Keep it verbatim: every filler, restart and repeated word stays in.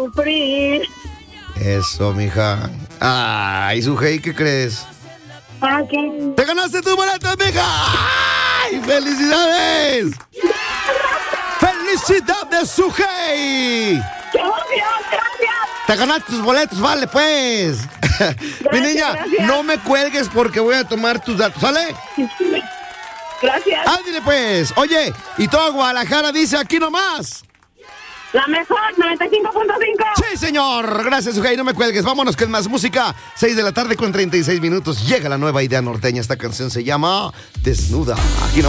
sufrir. Eso, mija. Ay, Sujei, ¿qué crees? ¿Para qué? ¡Te ganaste tus boletos, mija! ¡Ay, felicidades! ¡Felicidades, Sujei! ¡Gracias, gracias! Te ganaste tus boletos, vale, pues. Gracias, Mi niña, gracias. no me cuelgues porque voy a tomar tus datos, ¿sale? Gracias. Ándale, pues. Oye, y toda Guadalajara dice aquí nomás. La mejor, noventa y cinco punto cinco. Sí, señor. Gracias, Sujei. No me cuelgues. Vámonos con más música. seis de la tarde con treinta y seis minutos. Llega la nueva idea norteña. Esta canción se llama Desnuda. Aquí nomás.